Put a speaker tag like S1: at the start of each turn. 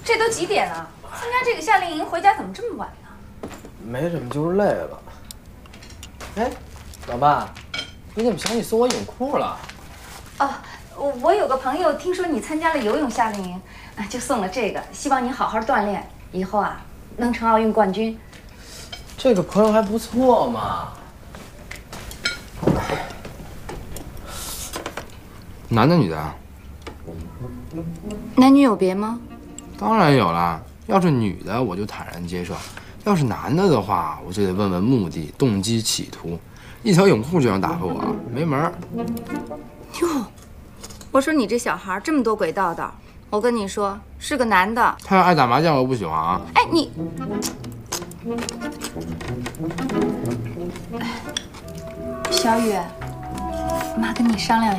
S1: 这都几点了？参加这个夏令营回家怎么这么晚呢？
S2: 没什么，就是累了。哎，老爸，你怎么想起送我泳裤了？
S1: 哦，我有个朋友听说你参加了游泳夏令营，就送了这个，希望你好好锻炼，以后啊能成奥运冠军。
S2: 这个朋友还不错嘛。
S3: 男的女的啊？
S1: 男女有别吗？
S3: 当然有啦。要是女的，我就坦然接受；要是男的的话，我就得问问目的、动机、企图。一条泳裤就想打发我，没门儿！
S1: 哟，我说你这小孩这么多鬼道道，我跟你说是个男的。
S3: 他要爱打麻将，我不喜欢啊。
S1: 哎，你，小雨，妈跟你商量一下。